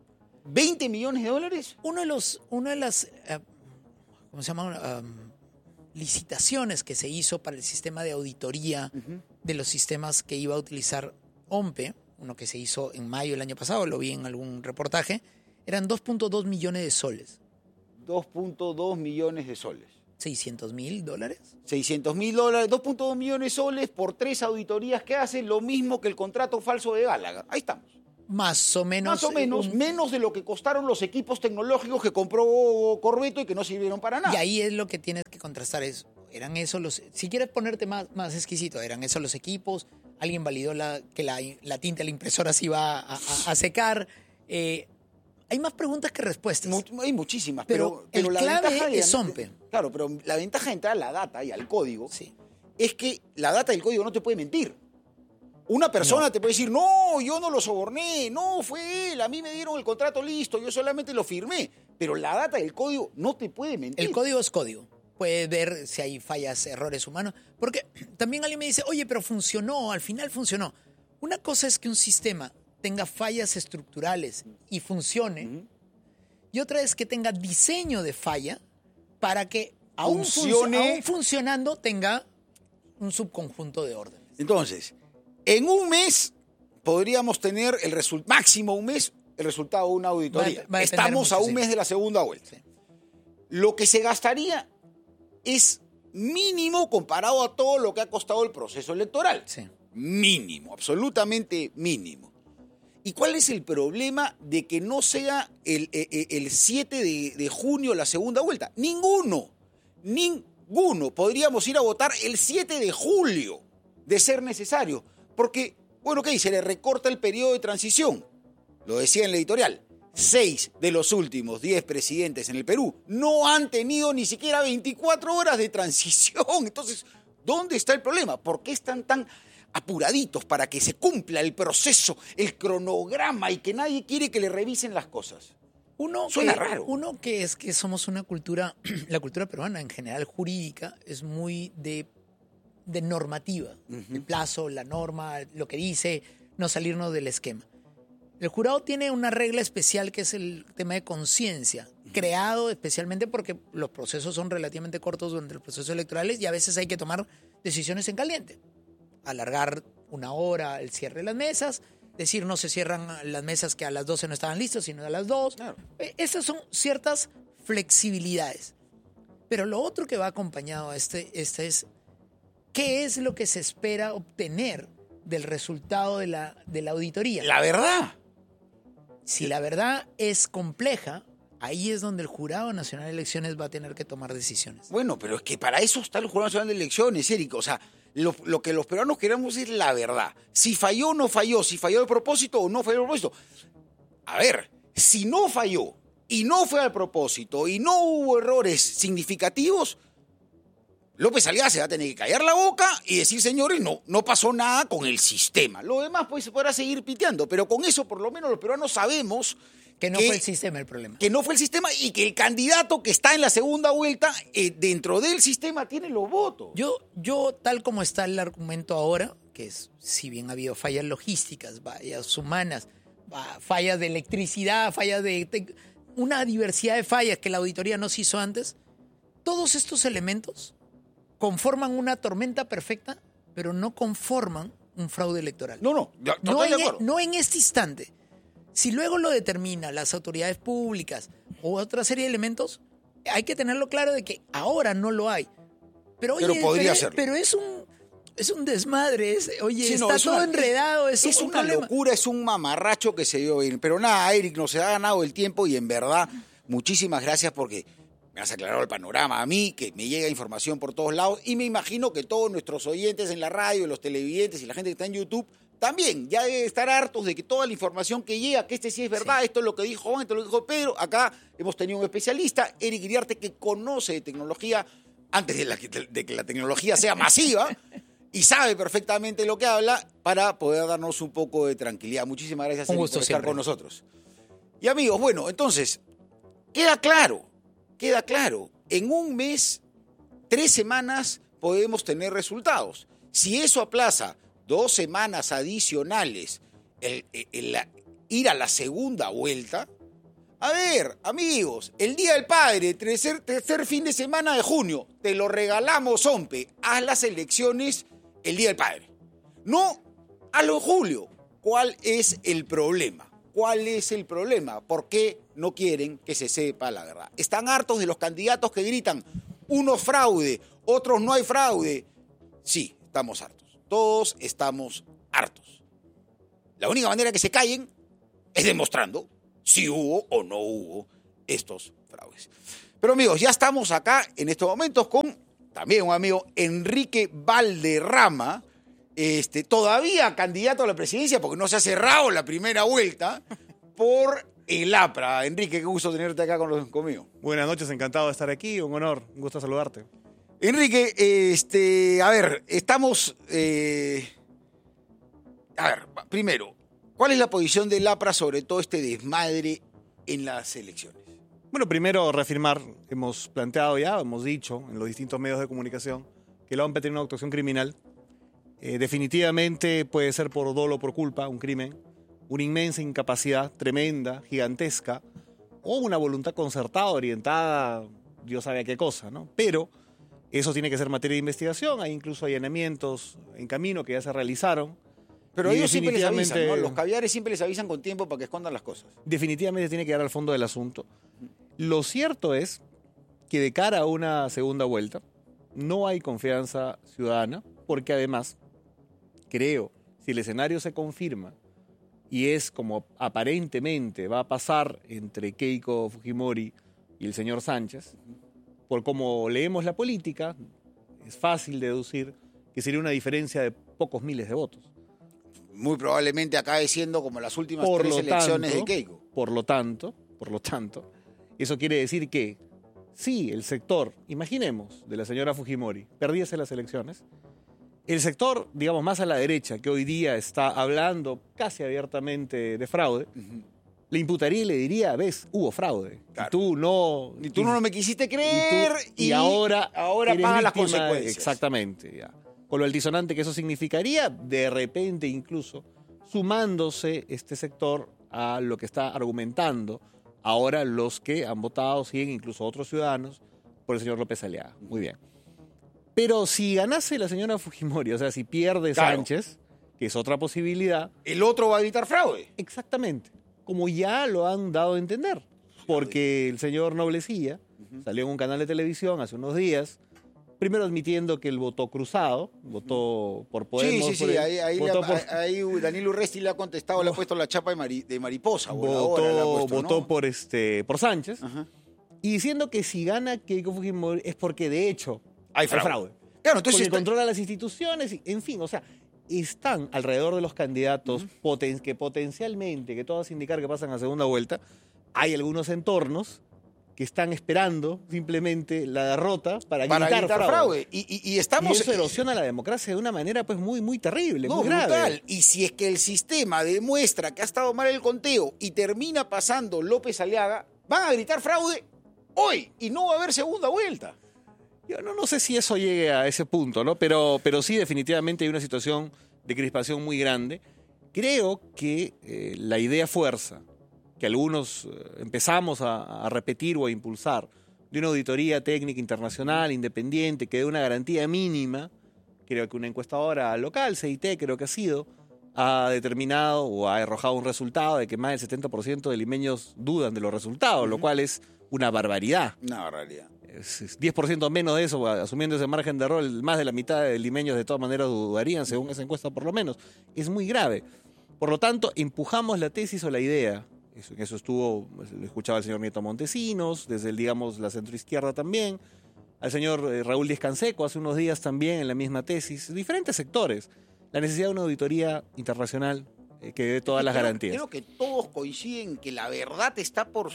¿20 millones de dólares? Una de las ¿cómo se llama? Licitaciones que se hizo para el sistema de auditoría de los sistemas que iba a utilizar OMPE, uno que se hizo en mayo del año pasado, lo vi en algún reportaje, eran 2.2 millones de soles. 2.2 millones de soles. ¿$600,000? $600,000, 2.2 millones de soles por 3 auditorías que hacen lo mismo que el contrato falso de Gallagher. Ahí estamos. Más o menos, menos de lo que costaron los equipos tecnológicos que compró Corbeto y que no sirvieron para nada. Y ahí es lo que tienes que contrastar. Eran esos los... Si quieres ponerte más exquisito, eran esos los equipos. Alguien validó que la tinta de la impresora se iba a secar. Hay más preguntas que respuestas. Hay muchísimas. Pero el la clave ventaja es OMPE. Claro, pero la ventaja de entrar a la data y al código es que la data y el código no te puede mentir. Una persona te puede decir, no, yo no lo soborné, no, fue él, a mí me dieron el contrato listo, yo solamente lo firmé. Pero la data y el código no te puede mentir. El código es código. Puedes ver si hay fallas, errores humanos. Porque también alguien me dice, oye, pero funcionó, al final funcionó. Una cosa es que un sistema tenga fallas estructurales y funcione. Y otra es que tenga diseño de falla para que aún funcionando tenga un subconjunto de órdenes. Entonces, en un mes podríamos tener máximo un mes, el resultado de una auditoría. Va a depender Estamos mucho, a un sí. mes de la segunda vuelta. Sí. Lo que se gastaría es mínimo comparado a todo lo que ha costado el proceso electoral. Sí. Mínimo, absolutamente mínimo. ¿Y cuál es el problema de que no sea el 7 de junio la segunda vuelta? Ninguno. Podríamos ir a votar el 7 de julio, de ser necesario. Porque, bueno, ¿qué? Se le recorta el periodo de transición. Lo decía en la editorial. 6 de los últimos 10 presidentes en el Perú no han tenido ni siquiera 24 horas de transición. Entonces, ¿dónde está el problema? ¿Por qué están tan apuraditos para que se cumpla el proceso, el cronograma y que nadie quiere que le revisen las cosas? Suena raro. Uno que es que somos una cultura, la cultura peruana en general jurídica es muy de normativa. El plazo, la norma, lo que dice, no salirnos del esquema. El jurado tiene una regla especial que es el tema de conciencia, creado especialmente porque los procesos son relativamente cortos durante los procesos electorales y a veces hay que tomar decisiones en caliente. Alargar 1 hora el cierre de las mesas, decir no se cierran las mesas que a las 12 no estaban listas, sino a las 2. Claro. Estas son ciertas flexibilidades. Pero lo otro que va acompañado a este es qué es lo que se espera obtener del resultado de la auditoría. La verdad. Si la verdad es compleja, ahí es donde el Jurado Nacional de Elecciones va a tener que tomar decisiones. Bueno, pero es que para eso está el Jurado Nacional de Elecciones, Eric. O sea, lo que los peruanos queremos es la verdad. Si falló o no falló, si falló el propósito o no falló el propósito. A ver, si no falló y no fue al propósito y no hubo errores significativos, López Aliaga se va a tener que callar la boca y decir, señores, no pasó nada con el sistema. Lo demás pues se podrá seguir piteando, pero con eso por lo menos los peruanos sabemos que no fue el sistema el problema. Que no fue el sistema y que el candidato que está en la segunda vuelta dentro del sistema tiene los votos. Yo, tal como está el argumento ahora, que es, si bien ha habido fallas logísticas, fallas humanas, fallas de electricidad, fallas de una diversidad de fallas que la auditoría no se hizo antes, todos estos elementos conforman una tormenta perfecta, pero no conforman un fraude electoral. No estoy de acuerdo. No en este instante. Si luego lo determinan las autoridades públicas o otra serie de elementos, hay que tenerlo claro de que ahora no lo hay. Pero podría serlo. Pero es un desmadre. Sí, está todo enredado. Es un una problema. locura, es un mamarracho que se dio bien. Pero nada, Eric, nos ha ganado el tiempo y en verdad, muchísimas gracias porque me has aclarado el panorama a mí, que me llega información por todos lados y me imagino que todos nuestros oyentes en la radio, los televidentes y la gente que está en YouTube también ya debe estar hartos de que toda la información que llega, que sí es verdad, esto es lo que dijo Juan, esto es lo que dijo Pedro. Acá hemos tenido un especialista, Eric Iriarte, que conoce de tecnología antes de que la tecnología sea masiva y sabe perfectamente lo que habla para poder darnos un poco de tranquilidad. Muchísimas gracias, Eric, por estar con nosotros. Y amigos, bueno, entonces, queda claro, en un mes, 3 semanas podemos tener resultados. Si eso aplaza 2 semanas adicionales ir a la segunda vuelta, a ver, amigos, el Día del Padre, tercer fin de semana de junio, te lo regalamos, Ompe, haz las elecciones el Día del Padre. No, hazlo en julio. ¿Cuál es el problema? ¿Por qué no quieren que se sepa la verdad? Están hartos de los candidatos que gritan, unos fraude, otros no hay fraude. Sí, estamos hartos. Todos estamos hartos. La única manera que se callen es demostrando si hubo o no hubo estos fraudes. Pero amigos, ya estamos acá en estos momentos con también un amigo, Enrique Valderrama, todavía candidato a la presidencia porque no se ha cerrado la primera vuelta por el APRA. Enrique, qué gusto tenerte acá conmigo. Buenas noches, encantado de estar aquí, un honor, un gusto saludarte. Enrique, a ver, estamos... primero, ¿cuál es la posición del APRA sobre todo este desmadre en las elecciones? Bueno, primero reafirmar, hemos planteado ya, hemos dicho en los distintos medios de comunicación que la OMP tiene una actuación criminal. Definitivamente puede ser por dolo o por culpa, un crimen, una inmensa incapacidad, tremenda, gigantesca, o una voluntad concertada, orientada, Dios sabe a qué cosa, ¿no? Pero eso tiene que ser materia de investigación, hay incluso allanamientos en camino que ya se realizaron. Pero Y ellos siempre les avisan, ¿no? definitivamente- Los caviares siempre les avisan con tiempo para que escondan las cosas. Definitivamente tiene que llegar al fondo del asunto. Lo cierto es que de cara a una segunda vuelta no hay confianza ciudadana, porque además, creo, si el escenario se confirma y es como aparentemente va a pasar entre Keiko Fujimori y el señor Sánchez, por como leemos la política, es fácil deducir que sería una diferencia de pocos miles de votos. Muy probablemente acabe siendo como las últimas Por 3 lo elecciones tanto, de Keiko. Por lo tanto, eso quiere decir que si el sector, imaginemos, de la señora Fujimori, perdiese las elecciones, el sector, digamos, más a la derecha, que hoy día está hablando casi abiertamente de fraude, le imputaría y le diría, ves, hubo fraude. Claro. Y tú no... Y tú no me quisiste creer y ahora eres pagas las víctima. consecuencias. Exactamente. Ya. Con lo altisonante que eso significaría, de repente incluso sumándose este sector a lo que está argumentando ahora los que han votado, siguen incluso otros ciudadanos, por el señor López Aliaga. Muy bien. Pero si ganase la señora Fujimori, o sea, si pierde Claro. Sánchez, que es otra posibilidad, El otro va a gritar fraude. exactamente, como ya lo han dado a entender, porque el señor Noblecilla salió en un canal de televisión hace unos días, primero admitiendo que él votó cruzado, votó por Podemos. Sí. por el- Ahí votó por- Daniel Urresti le ha contestado, le ha puesto la chapa de mariposa. voladora le ha puesto, votó ¿no? por Sánchez, Ajá. y diciendo que si gana Keiko Fujimori es porque de hecho Hay fraude. Claro, entonces porque controla las instituciones, en fin, o sea, están alrededor de los candidatos que potencialmente, que todas indicar que pasan a segunda vuelta, hay algunos entornos que están esperando simplemente la derrota para gritar fraude. Y estamos... Y eso erosiona la democracia de una manera pues muy, muy terrible, No, muy grave. brutal. Y si es que el sistema demuestra que ha estado mal el conteo y termina pasando López Aliaga, van a gritar fraude hoy y no va a haber segunda vuelta. Yo no sé si eso llegue a ese punto, ¿no? Pero sí, definitivamente hay una situación de crispación muy grande. Creo que la idea fuerza, que algunos empezamos a repetir o a impulsar, de una auditoría técnica internacional, independiente, que dé una garantía mínima, creo que una encuestadora local, CIT creo que ha sido, ha determinado o ha arrojado un resultado de que más del 70% de limeños dudan de los resultados, lo cual es una barbaridad. Una barbaridad. Es 10% menos de eso, asumiendo ese margen de error, más de la mitad de limeños de todas maneras dudarían, según esa encuesta por lo menos. Es muy grave. Por lo tanto, empujamos la tesis o la idea. Eso estuvo, lo escuchaba el señor Nieto Montesinos, desde la centroizquierda también, al señor Raúl Díez Canseco hace unos días también en la misma tesis, diferentes sectores. La necesidad de una auditoría internacional que dé todas las garantías. Creo que todos coinciden que la verdad está por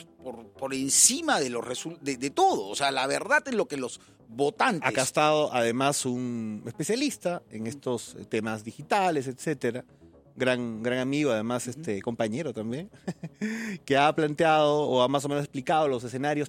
encima de de todo. O sea, la verdad es lo que los votantes... Acá ha estado además un especialista en estos temas digitales, etcétera, gran amigo, además compañero también, que ha planteado o ha más o menos explicado los escenarios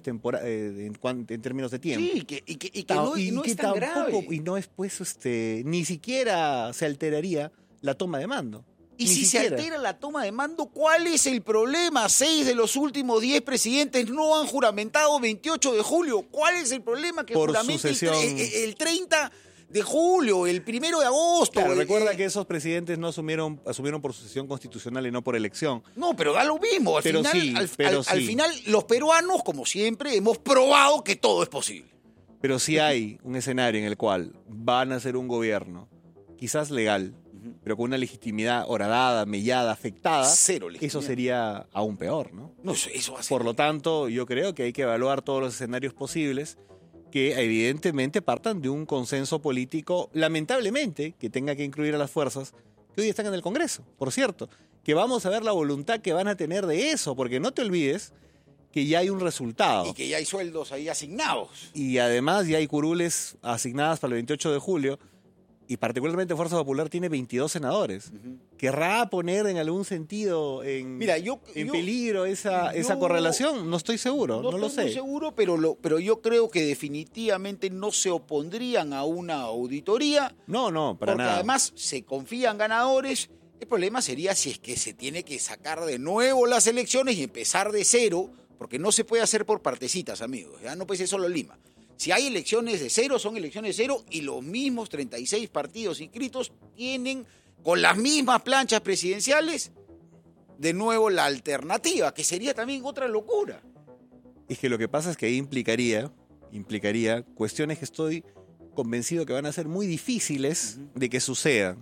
en términos de tiempo. Sí, y que no es tan grave. Y no es pues ni siquiera se alteraría la toma de mando. Y Ni si siquiera. se altera la toma de mando, ¿cuál es el problema? 6 de los últimos 10 presidentes no han juramentado 28 de julio. ¿Cuál es el problema que Por juramenten sucesión. el 30 de julio, el 1 de agosto? Claro, recuerda que esos presidentes no asumieron por sucesión constitucional y no por elección. No, pero da lo mismo. Al Pero final, sí, al pero sí. final, los peruanos, como siempre, hemos probado que todo es posible. Pero si hay un escenario en el cual van a ser un gobierno, quizás legal, pero con una legitimidad horadada, mellada, afectada, Cero legitimidad. eso sería aún peor, ¿no? No, eso va a ser. Por lo tanto, yo creo que hay que evaluar todos los escenarios posibles que evidentemente partan de un consenso político, lamentablemente, que tenga que incluir a las fuerzas que hoy están en el Congreso, por cierto, que vamos a ver la voluntad que van a tener de eso, porque no te olvides que ya hay un resultado. Y que ya hay sueldos ahí asignados. Y además ya hay curules asignadas para el 28 de julio, y particularmente Fuerza Popular tiene 22 senadores. ¿Querrá poner en algún sentido en peligro esa correlación? No estoy seguro, no lo sé. No estoy muy seguro, pero yo creo que definitivamente no se opondrían a una auditoría. No, para porque nada. además se confían ganadores. El problema sería si es que se tiene que sacar de nuevo las elecciones y empezar de cero, porque no se puede hacer por partecitas, amigos. ¿Ya? No puede ser solo Lima. Si hay elecciones de cero, son elecciones de cero y los mismos 36 partidos inscritos tienen con las mismas planchas presidenciales, de nuevo la alternativa, que sería también otra locura. Es que lo que pasa es que ahí implicaría cuestiones que estoy convencido que van a ser muy difíciles de que sucedan.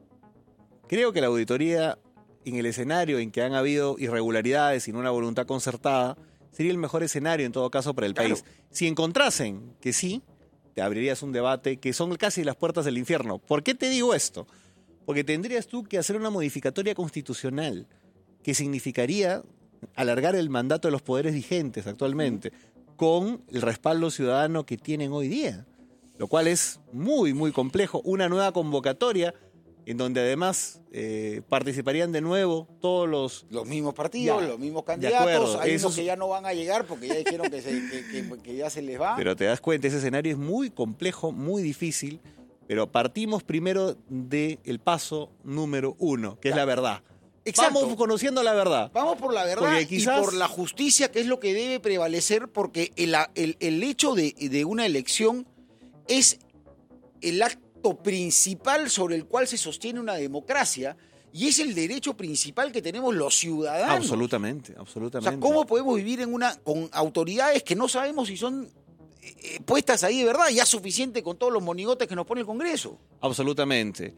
Creo que la auditoría, en el escenario en que han habido irregularidades sin una voluntad concertada, sería el mejor escenario en todo caso para el país. Si encontrasen que sí, te abrirías un debate que son casi las puertas del infierno. ¿Por qué te digo esto? Porque tendrías tú que hacer una modificatoria constitucional que significaría alargar el mandato de los poderes vigentes actualmente con el respaldo ciudadano que tienen hoy día, lo cual es muy, muy complejo. Una nueva convocatoria en donde además participarían de nuevo todos los mismos partidos, los mismos candidatos. Hay unos que ya no van a llegar porque ya dijeron que ya se les va. Pero te das cuenta, ese escenario es muy complejo, muy difícil, pero partimos primero del paso número 1, que es la verdad. Exacto. Vamos conociendo la verdad. Vamos por la verdad quizás... y por la justicia, que es lo que debe prevalecer, porque el hecho de una elección es el acto principal sobre el cual se sostiene una democracia y es el derecho principal que tenemos los ciudadanos. Absolutamente. O sea, ¿cómo podemos vivir con autoridades que no sabemos si son puestas ahí de verdad? Ya es suficiente con todos los monigotes que nos pone el Congreso. Absolutamente.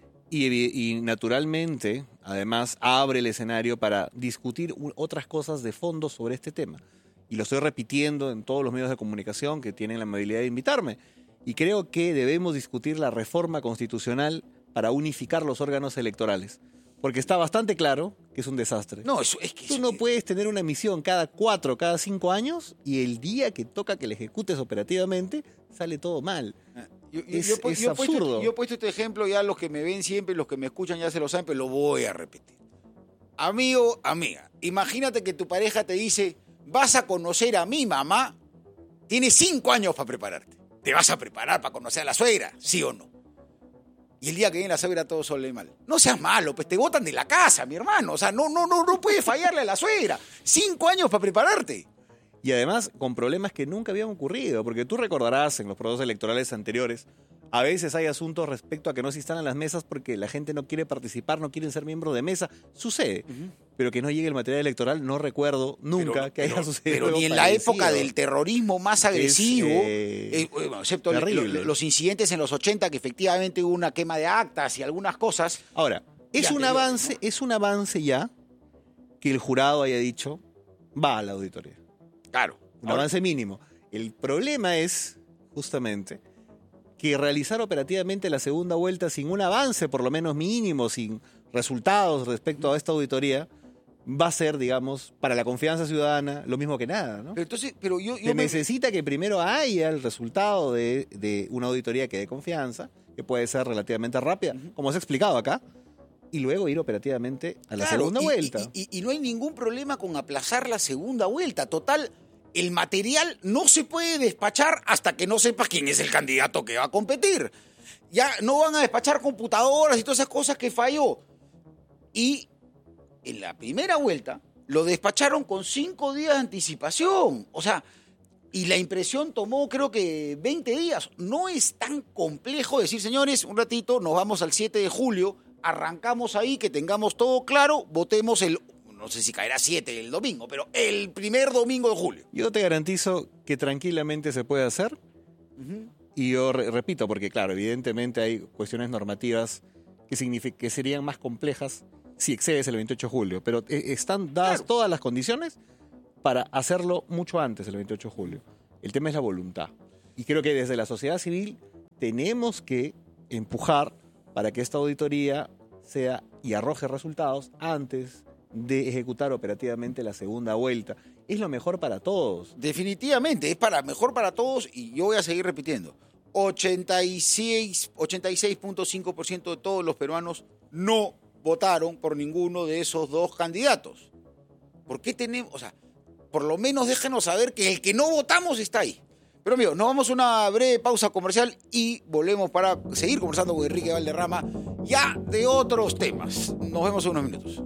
Y naturalmente, además, abre el escenario para discutir otras cosas de fondo sobre este tema. Y lo estoy repitiendo en todos los medios de comunicación que tienen la amabilidad de invitarme. Y creo que debemos discutir la reforma constitucional para unificar los órganos electorales. Porque está bastante claro que es un desastre. No, es que tú no puedes tener una emisión cada 4, cada 5 años y el día que toca que la ejecutes operativamente sale todo mal. Es absurdo. Yo he puesto este ejemplo, ya los que me ven siempre, los que me escuchan ya se lo saben, pero lo voy a repetir. Amigo, amiga, imagínate que tu pareja te dice, vas a conocer a mi mamá, tienes 5 años para prepararte. ¿Te vas a preparar para conocer a la suegra? ¿Sí o no? Y el día que viene la suegra todo sale mal. No seas malo, pues te botan de la casa, mi hermano. O sea, no puedes fallarle a la suegra. 5 años para prepararte. Y además con problemas que nunca habían ocurrido, porque tú recordarás en los procesos electorales anteriores, a veces hay asuntos respecto a que no se instalan las mesas porque la gente no quiere participar, no quieren ser miembro de mesa. Sucede. Pero que no llegue el material electoral, no recuerdo nunca que haya sucedido. Pero ni en la época del terrorismo más agresivo, excepto los incidentes en los 80, que efectivamente hubo una quema de actas y algunas cosas. Ahora, es un avance ya que el jurado haya dicho, va a la auditoría. Claro. Un avance mínimo. El problema es, justamente, que realizar operativamente la segunda vuelta sin un avance, por lo menos mínimo, sin resultados respecto a esta auditoría, va a ser, digamos, para la confianza ciudadana, lo mismo que nada, ¿no? Pero yo necesita que primero haya el resultado de una auditoría que dé confianza, que puede ser relativamente rápida, como se ha explicado acá, y luego ir operativamente a la segunda vuelta. Y no hay ningún problema con aplazar la segunda vuelta. Total, el material no se puede despachar hasta que no sepa quién es el candidato que va a competir. Ya no van a despachar computadoras y todas esas cosas que falló. Y en la primera vuelta lo despacharon con 5 días de anticipación. O sea, y la impresión tomó creo que 20 días. No es tan complejo decir, señores, un ratito, nos vamos al 7 de julio, arrancamos ahí, que tengamos todo claro, votemos no sé si caerá 7 el domingo, pero el primer domingo de julio. Yo te garantizo que tranquilamente se puede hacer. Y yo repito, porque claro, evidentemente hay cuestiones normativas que serían más complejas si excedes el 28 de julio, pero están dadas todas las condiciones para hacerlo mucho antes del 28 de julio. El tema es la voluntad. Y creo que desde la sociedad civil tenemos que empujar para que esta auditoría sea y arroje resultados antes de ejecutar operativamente la segunda vuelta. Es lo mejor para todos. Definitivamente, es mejor para todos, y yo voy a seguir repitiendo. 86.5% de todos los peruanos no votaron por ninguno de esos 2 candidatos. ¿Por qué tenemos? O sea, por lo menos déjenos saber que el que no votamos está ahí. Pero amigo, nos vamos a una breve pausa comercial y volvemos para seguir conversando con Enrique Valderrama ya de otros temas. Nos vemos en unos minutos.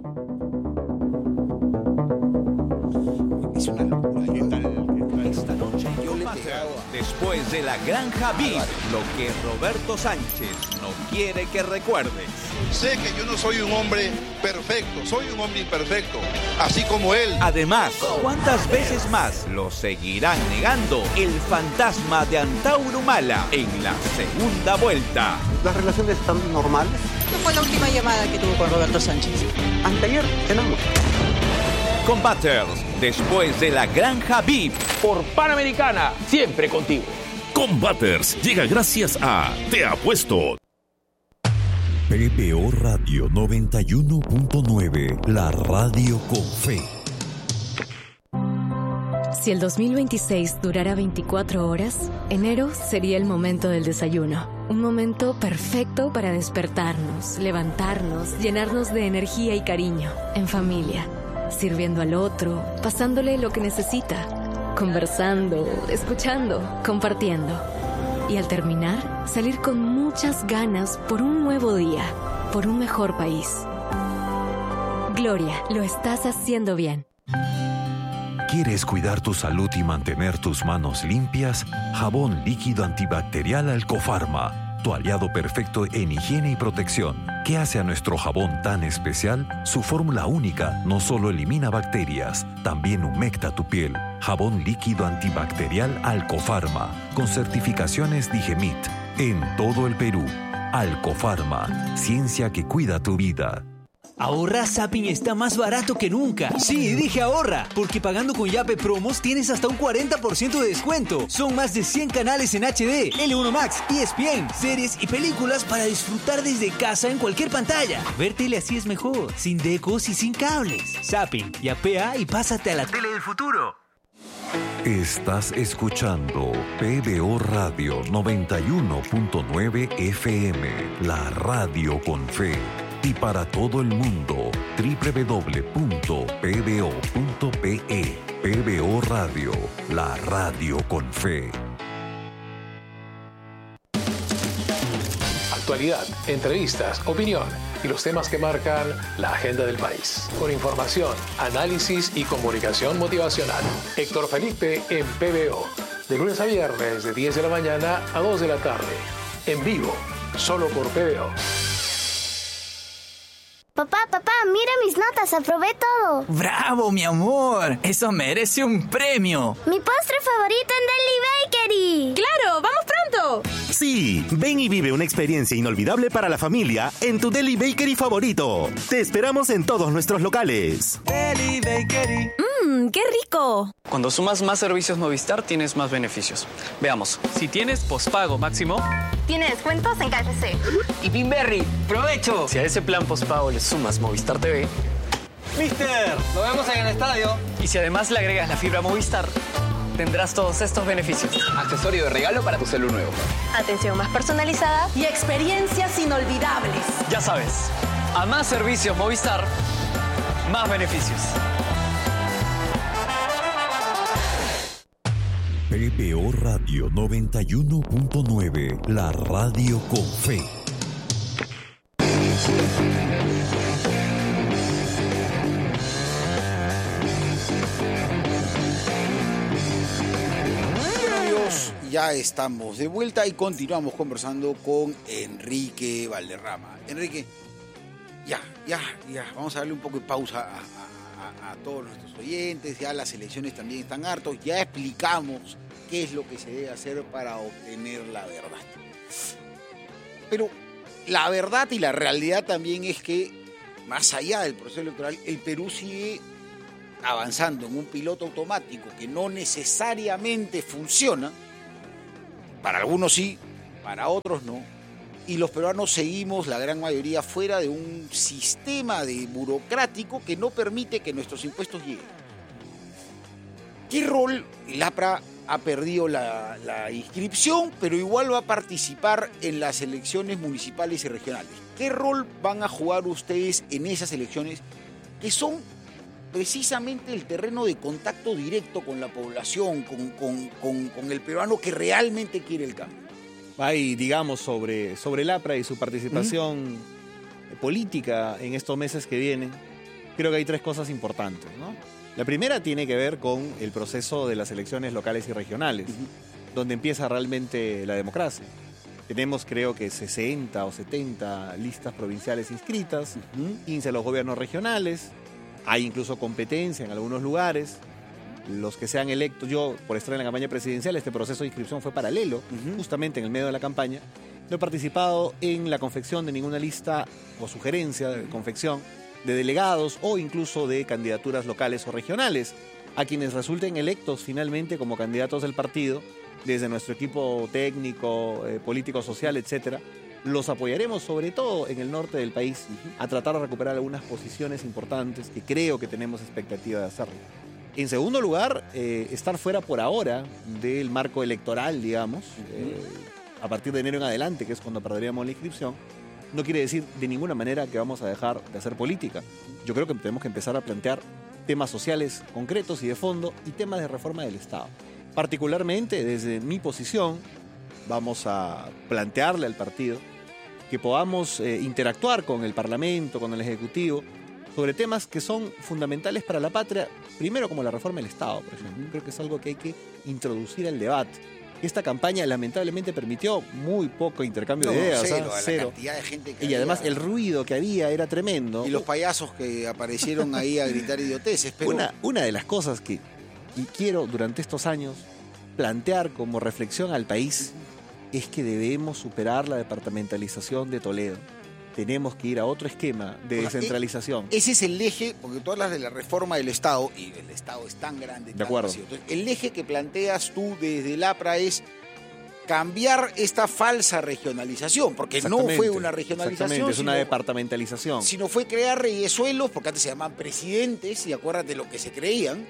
Es una locura. Esta noche yo le he pegado después de la Granja VIP, lo que Roberto Sánchez no quiere que recuerdes. Sé que yo no soy un hombre perfecto, soy un hombre imperfecto, así como él. Además, ¿cuántas veces más lo seguirán negando el fantasma de Antauro Humala en la segunda vuelta? ¿Las relaciones están normales? ¿Qué fue la última llamada que tuvo con Roberto Sánchez? Anteayer cenamos. Combaters, después de la Granja VIP. Por Panamericana, siempre contigo. Combaters llega gracias a Te Apuesto. PBO Radio 91.9, la radio con fe. Si el 2026 durara 24 horas, enero sería el momento del desayuno. Un momento perfecto para despertarnos, levantarnos, llenarnos de energía y cariño, en familia, sirviendo al otro, pasándole lo que necesita, conversando, escuchando, compartiendo. Y al terminar, salir con muchas ganas por un nuevo día, por un mejor país. Gloria, lo estás haciendo bien. ¿Quieres cuidar tu salud y mantener tus manos limpias? Jabón líquido antibacterial Alcofarma, tu aliado perfecto en higiene y protección. ¿Qué hace a nuestro jabón tan especial? Su fórmula única no solo elimina bacterias, también humecta tu piel. Jabón líquido antibacterial Alcofarma, con certificaciones Digemit, en todo el Perú. Alcofarma, ciencia que cuida tu vida. Ahorra Zapping está más barato que nunca. Sí, dije ahorra, porque pagando con Yape Promos tienes hasta un 40% de descuento. Son más de 100 canales en HD, L1 Max, ESPN, series y películas para disfrutar desde casa en cualquier pantalla. Ver tele así es mejor, sin decos y sin cables. Zapping, yapea y pásate a la tele del futuro. Estás escuchando PBO Radio 91.9 FM, la radio con fe. Y para todo el mundo, www.pbo.pe. PBO Radio, la radio con fe. Actualidad, entrevistas, opinión y los temas que marcan la agenda del país. Con información, análisis y comunicación motivacional. Héctor Felipe en PBO. De lunes a viernes de 10 de la mañana a 2 de la tarde. En vivo, solo por PBO. Papá, mira mis notas, aprobé todo. ¡Bravo, mi amor! ¡Eso merece un premio! ¡Mi postre favorito en Deli Bakery! ¡Claro! ¡Vamos pronto! Sí, ven y vive una experiencia inolvidable para la familia en tu Deli Bakery favorito. Te esperamos en todos nuestros locales. Deli Bakery. ¡Qué rico! Cuando sumas más servicios Movistar, tienes más beneficios. Veamos. Si tienes pospago máximo, tiene descuentos en KFC. Y Pinberry, ¡provecho! Si a ese plan pospago le sumas Movistar TV, ¡Mister! ¡Nos vemos en el estadio! Y si además le agregas la fibra Movistar, tendrás todos estos beneficios. Accesorio de regalo para tu celu nuevo. Atención más personalizada y experiencias inolvidables. Ya sabes, a más servicios Movistar, más beneficios. PBO Radio 91.9, la radio con fe. Amigos, ya estamos de vuelta y continuamos conversando con Enrique Valderrama. Enrique, ya, vamos a darle un poco de pausa a todos nuestros oyentes. Ya las elecciones también están hartos, ya explicamos qué es lo que se debe hacer para obtener la verdad. Pero la verdad y la realidad también es que, más allá del proceso electoral, el Perú sigue avanzando en un piloto automático que no necesariamente funciona. Para algunos sí, para otros no. Y los peruanos seguimos, la gran mayoría, fuera de un sistema burocrático que no permite que nuestros impuestos lleguen. ¿Qué rol el APRA ha perdido la inscripción, pero igual va a participar en las elecciones municipales y regionales? ¿Qué rol van a jugar ustedes en esas elecciones que son precisamente el terreno de contacto directo con la población, con el peruano que realmente quiere el cambio? Ahí, digamos, sobre el APRA y su participación política en estos meses que vienen, creo que hay tres cosas importantes, ¿no? La primera tiene que ver con el proceso de las elecciones locales y regionales, donde empieza realmente la democracia. Tenemos creo que 60 o 70 listas provinciales inscritas, 15 los gobiernos regionales, hay incluso competencia en algunos lugares. Los que sean electos, yo por estar en la campaña presidencial, este proceso de inscripción fue paralelo, justamente en el medio de la campaña. No he participado en la confección de ninguna lista o sugerencia de confección de delegados o incluso de candidaturas locales o regionales. A quienes resulten electos finalmente como candidatos del partido, desde nuestro equipo técnico, político, social, etcétera, los apoyaremos sobre todo en el norte del país a tratar de recuperar algunas posiciones importantes que creo que tenemos expectativa de hacerlo. En segundo lugar, estar fuera por ahora del marco electoral, digamos, a partir de enero en adelante, que es cuando perderíamos la inscripción, no quiere decir de ninguna manera que vamos a dejar de hacer política. Yo creo que tenemos que empezar a plantear temas sociales concretos y de fondo y temas de reforma del Estado. Particularmente desde mi posición, vamos a plantearle al partido que podamos interactuar con el Parlamento, con el Ejecutivo, sobre temas que son fundamentales para la patria, primero como la reforma del Estado, por ejemplo. Creo que es algo que hay que introducir al debate. Esta campaña lamentablemente permitió muy poco intercambio de ideas. Cero. La cantidad de gente que y además el ruido que había era tremendo. Y los payasos que aparecieron ahí a gritar idioteces. Pero... Una de las cosas que quiero durante estos años plantear como reflexión al país es que debemos superar la departamentalización de Toledo. Tenemos que ir a otro esquema de descentralización. Ese es el eje, porque tú hablas de la reforma del Estado, y el Estado es tan grande. De acuerdo. Entonces, el eje que planteas tú desde el APRA es cambiar esta falsa regionalización, porque no fue una regionalización. Es una departamentalización. Sino fue crear reyesuelos, porque antes se llamaban presidentes, y acuérdate de lo que se creían,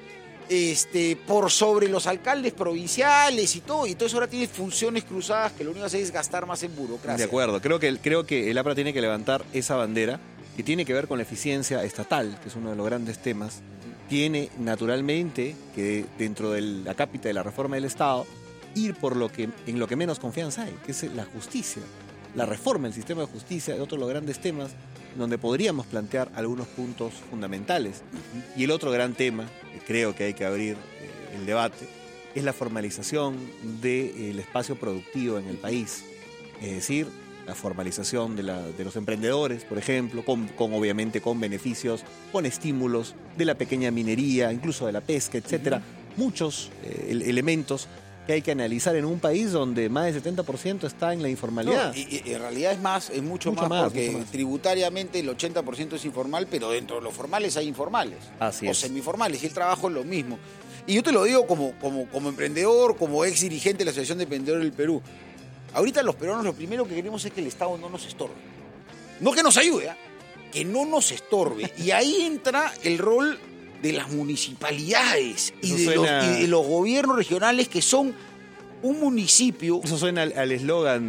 por sobre los alcaldes provinciales y todo eso ahora tiene funciones cruzadas que lo único que hace es gastar más en burocracia. De acuerdo, creo que el APRA tiene que levantar esa bandera que tiene que ver con la eficiencia estatal, que es uno de los grandes temas. Tiene naturalmente que dentro de la cápita de la reforma del Estado ir por en lo que menos confianza hay, que es la justicia. La reforma del sistema de justicia es otro de los grandes temas donde podríamos plantear algunos puntos fundamentales. Y el otro gran tema, que creo que hay que abrir el debate, es la formalización del espacio productivo en el país. Es decir, la formalización de los emprendedores, por ejemplo, obviamente con beneficios, con estímulos de la pequeña minería, incluso de la pesca, etcétera. Muchos elementos que hay que analizar en un país donde más del 70% está en la informalidad. No, y en realidad es mucho más porque tributariamente el 80% es informal, pero dentro de los formales hay informales. Así es. O semiformales, y el trabajo es lo mismo. Y yo te lo digo como emprendedor, como ex dirigente de la Asociación de Emprendedores del Perú. Ahorita los peruanos lo primero que queremos es que el Estado no nos estorbe. No que nos ayude, que no nos estorbe. Y ahí entra el rol de las municipalidades y de los gobiernos regionales, que son un municipio. Eso suena al eslogan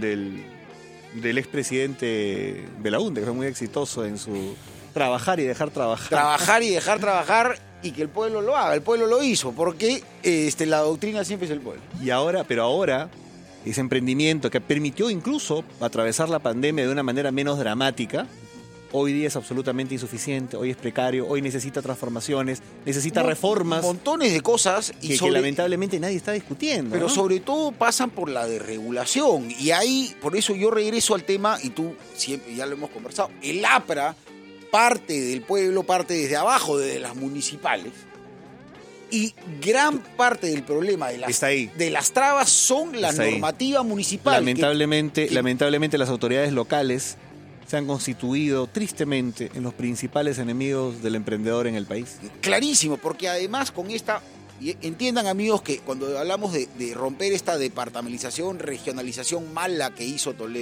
del expresidente Belaúnde, que fue muy exitoso en su trabajar y dejar trabajar. Trabajar y dejar trabajar, y que el pueblo lo haga. El pueblo lo hizo, porque la doctrina siempre es el pueblo. Pero ahora, ese emprendimiento que permitió incluso atravesar la pandemia de una manera menos dramática, hoy día es absolutamente insuficiente, hoy es precario, hoy necesita transformaciones, necesita reformas. Montones de cosas. Que lamentablemente nadie está discutiendo. Pero ¿no? sobre todo pasan por la desregulación. Y ahí, por eso yo regreso al tema, y tú siempre ya lo hemos conversado, el APRA parte del pueblo, parte desde abajo, desde las municipales. Y gran parte del problema de las trabas son la normativa municipal. Lamentablemente las autoridades locales se han constituido tristemente en los principales enemigos del emprendedor en el país. Clarísimo, porque además con esta, y entiendan amigos que cuando hablamos de romper esta departamentalización, regionalización mala que hizo Toledo,